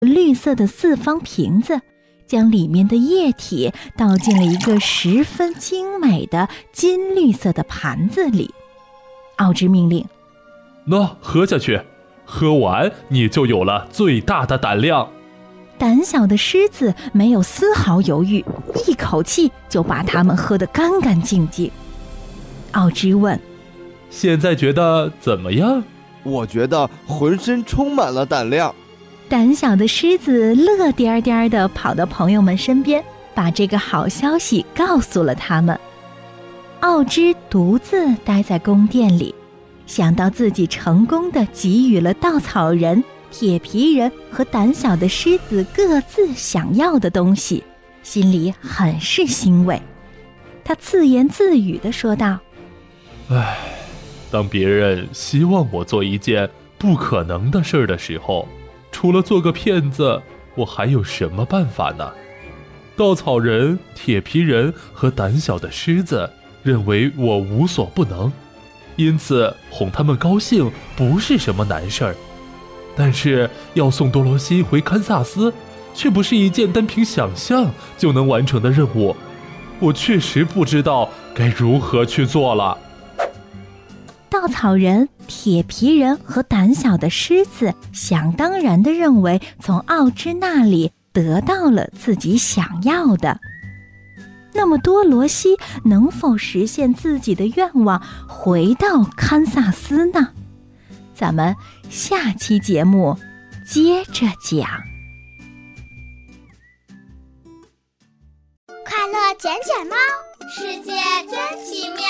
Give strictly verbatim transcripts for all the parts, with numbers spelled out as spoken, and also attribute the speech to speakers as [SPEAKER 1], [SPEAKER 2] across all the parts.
[SPEAKER 1] 绿色的四方瓶子，将里面的液体倒进了一个十分精美的金绿色的盘子里。奥芝命令：
[SPEAKER 2] 那喝下去，喝完你就有了最大的胆量。
[SPEAKER 1] 胆小的狮子没有丝毫犹豫，一口气就把它们喝得干干净净。奥芝问：
[SPEAKER 2] 现在觉得怎么样？
[SPEAKER 3] 我觉得浑身充满了胆量。
[SPEAKER 1] 胆小的狮子乐颠颠地跑到朋友们身边，把这个好消息告诉了他们。奥芝独自待在宫殿里，想到自己成功地给予了稻草人、铁皮人和胆小的狮子各自想要的东西，心里很是欣慰。他自言自语地说道：
[SPEAKER 2] 唉，当别人希望我做一件不可能的事的时候，除了做个骗子，我还有什么办法呢？稻草人、铁皮人和胆小的狮子认为我无所不能，因此哄他们高兴不是什么难事儿。但是要送多罗西回堪萨斯，却不是一件单凭想象就能完成的任务。我确实不知道该如何去做了。
[SPEAKER 1] 稻草人、铁皮人和胆小的狮子想当然地认为从奥芝那里得到了自己想要的。那么多罗西能否实现自己的愿望，回到堪萨斯呢？咱们下期节目接着讲。
[SPEAKER 4] 快乐捡捡猫，世界真奇妙。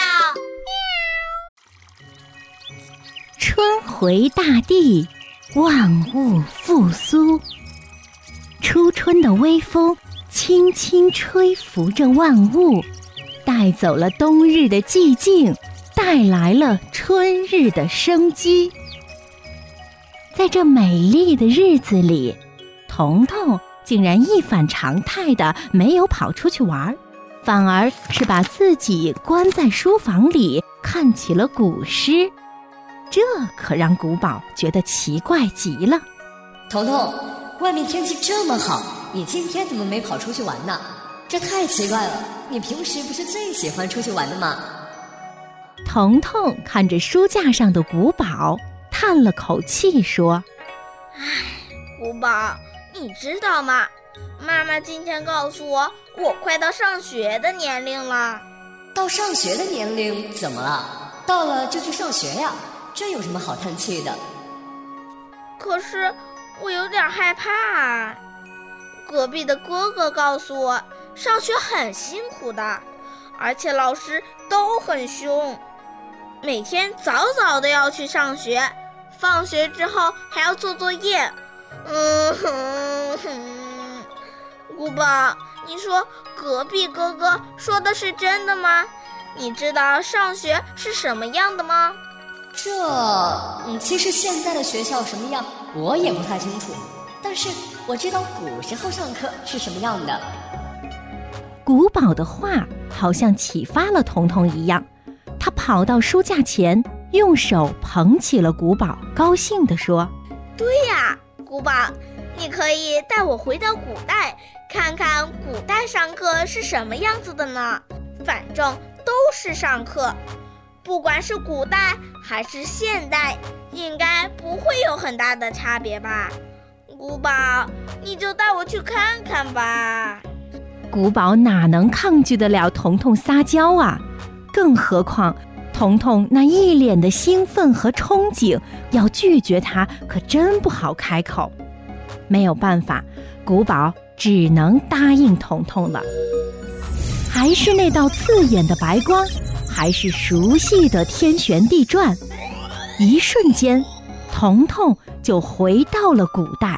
[SPEAKER 1] 春回大地，万物复苏。初春的微风轻轻吹拂着万物，带走了冬日的寂静，带来了春日的生机。在这美丽的日子里，彤彤竟然一反常态的没有跑出去玩，反而是把自己关在书房里看起了古诗。这可让古宝觉得奇怪极了。
[SPEAKER 5] 彤彤，外面天气这么好，你今天怎么没跑出去玩呢？这太奇怪了，你平时不是最喜欢出去玩的吗？
[SPEAKER 1] 彤彤看着书架上的古宝，叹了口气说：
[SPEAKER 6] 唉，古宝，你知道吗？妈妈今天告诉我，我快到上学的年龄了。
[SPEAKER 5] 到上学的年龄怎么了？到了就去上学呀，这有什么好叹气的？
[SPEAKER 6] 可是我有点害怕啊。隔壁的哥哥告诉我，上学很辛苦的，而且老师都很凶，每天早早的要去上学，放学之后还要做作业。嗯哼哼，古宝，你说隔壁哥哥说的是真的吗？你知道上学是什么样的吗？
[SPEAKER 5] 这嗯，其实现在的学校什么样我也不太清楚，但是我知道古时候上课是什么样的。
[SPEAKER 1] 古宝的话好像启发了彤彤一样，他跑到书架前，用手捧起了古宝，高兴地说：
[SPEAKER 6] 对呀，古宝，你可以带我回到古代，看看古代上课是什么样子的呢？反正都是上课，不管是古代还是现代，应该不会有很大的差别吧？古宝，你就带我去看看吧。
[SPEAKER 1] 古宝哪能抗拒得了彤彤撒娇啊？更何况彤彤那一脸的兴奋和憧憬，要拒绝他可真不好开口。没有办法，古宝只能答应彤彤了。还是那道刺眼的白光，还是熟悉的天旋地转，一瞬间，彤彤就回到了古代。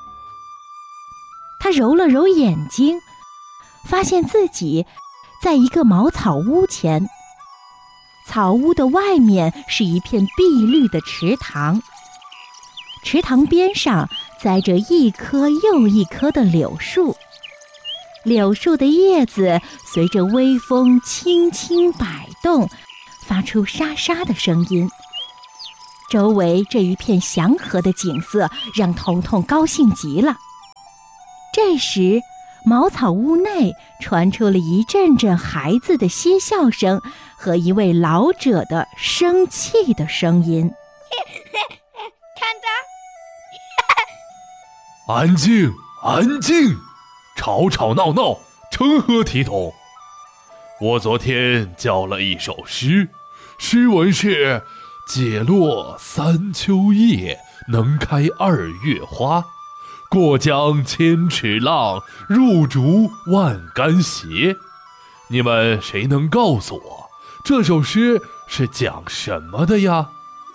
[SPEAKER 1] 他揉了揉眼睛，发现自己在一个茅草屋前，草屋的外面是一片碧绿的池塘，池塘边上栽着一棵又一棵的柳树，柳树的叶子随着微风轻轻摆动，发出沙沙的声音。周围这一片祥和的景色让彤彤高兴极了， 这时，茅草屋内传出了一阵阵孩子的嬉笑声和一位老者的生气的声音。
[SPEAKER 6] 看着，
[SPEAKER 2] 安静，安静，吵吵闹闹，成何体统？我昨天教了一首诗，诗文是“解落三秋叶，能开二月花。过江千尺浪，入竹万竿斜。”你们谁能告诉我，这首诗是讲什么的呀？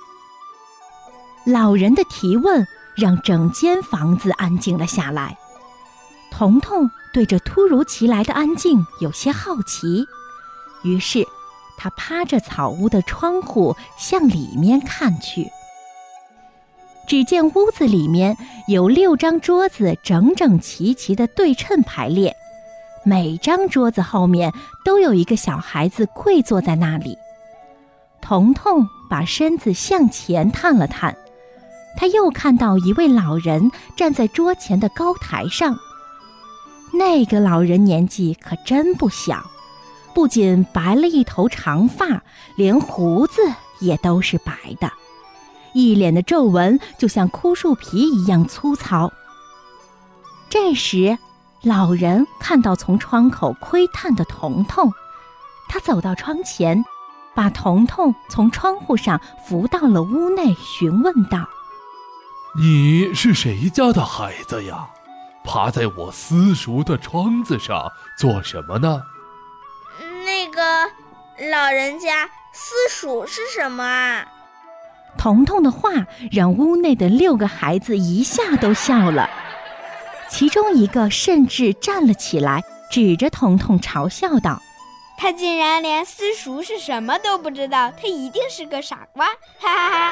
[SPEAKER 1] 老人的提问让整间房子安静了下来。彤彤对这突如其来的安静有些好奇，于是他趴着草屋的窗户向里面看去。只见屋子里面有六张桌子整整齐齐地对称排列，每张桌子后面都有一个小孩子跪坐在那里。彤彤把身子向前探了探，他又看到一位老人站在桌前的高台上。那个老人年纪可真不小，不仅白了一头长发，连胡子也都是白的，一脸的皱纹就像枯树皮一样粗糙。这时，老人看到从窗口窥探的彤彤，他走到窗前，把彤彤从窗户上扶到了屋内，询问道：“
[SPEAKER 2] 你是谁家的孩子呀？爬在我私塾的窗子上做什么呢？”
[SPEAKER 6] 那个老人家，私塾是什么啊？
[SPEAKER 1] 彤彤的话让屋内的六个孩子一下都笑了，其中一个甚至站了起来，指着彤彤嘲笑道：“
[SPEAKER 7] 他竟然连私塾是什么都不知道，他一定是个傻瓜！”哈哈哈。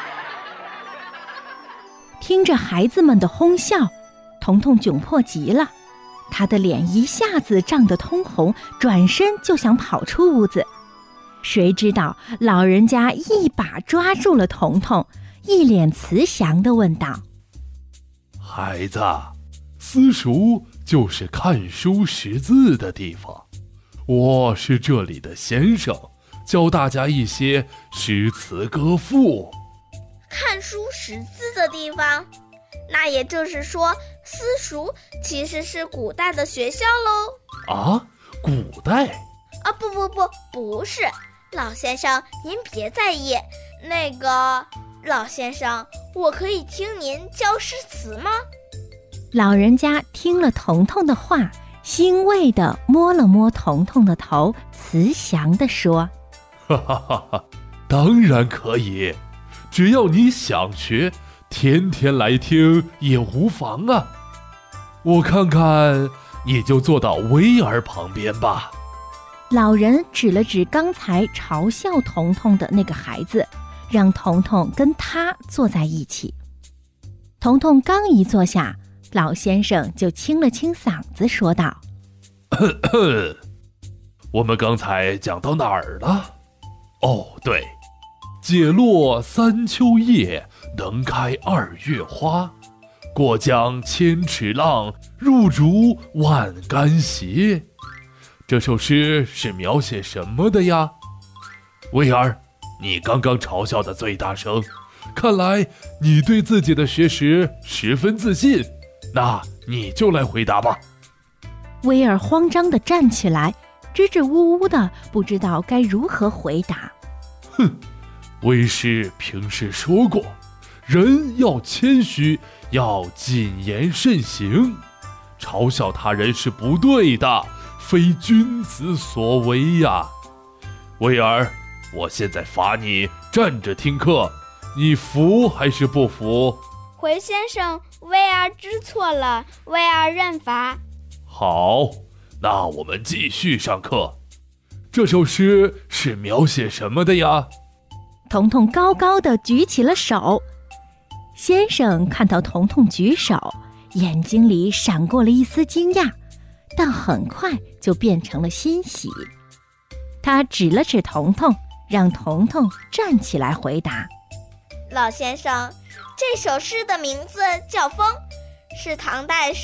[SPEAKER 1] 听着孩子们的哄笑，彤彤窘迫极了，他的脸一下子涨得通红，转身就想跑出屋子。谁知道老人家一把抓住了彤彤，一脸慈祥地问道：“
[SPEAKER 2] 孩子，私塾就是看书识字的地方，我是这里的先生，教大家一些诗词歌赋。”
[SPEAKER 6] 看书识字的地方，那也就是说，私塾其实是古代的学校喽？
[SPEAKER 2] 啊，古代？
[SPEAKER 6] 啊，不不不，不是。老先生，您别在意。那个，老先生，我可以听您教诗词吗？
[SPEAKER 1] 老人家听了彤彤的话，欣慰地摸了摸彤彤的头，慈祥地说：“
[SPEAKER 2] 哈哈哈哈，当然可以，只要你想学，天天来听也无妨啊。我看看，你就坐到威尔旁边吧。”
[SPEAKER 1] 老人指了指刚才嘲笑彤彤的那个孩子，让彤彤跟他坐在一起。彤彤刚一坐下，老先生就清了清嗓子说道：“
[SPEAKER 2] 咳咳，我们刚才讲到哪儿了？哦，对，解落三秋叶，能开二月花。过江千尺浪，入竹万竿斜。”这首诗是描写什么的呀？威尔，你刚刚嘲笑的最大声，看来你对自己的学识十分自信，那你就来回答吧。
[SPEAKER 1] 威尔慌张地站起来，支支吾吾的不知道该如何回答。
[SPEAKER 2] 哼，威师平时说过，人要谦虚，要谨言慎行，嘲笑他人是不对的，非君子所为呀。威尔，我现在罚你站着听课，你服还是不服？
[SPEAKER 7] 回先生，威尔知错了，威尔认罚。
[SPEAKER 2] 好，那我们继续上课。这首诗是描写什么的呀？
[SPEAKER 1] 彤彤高高的举起了手。先生看到彤彤举手，眼睛里闪过了一丝惊讶，但很快就变成了欣喜。他指了指彤彤，让彤彤站起来回答：“
[SPEAKER 6] 老先生，这首诗的名字叫《风》，是唐代